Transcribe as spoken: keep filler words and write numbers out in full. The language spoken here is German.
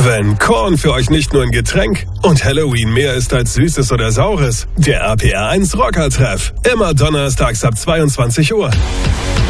Wenn Korn für euch nicht nur ein Getränk und Halloween mehr ist als Süßes oder Saures, der R P R eins Rocker-Treff. Immer donnerstags ab zweiundzwanzig Uhr.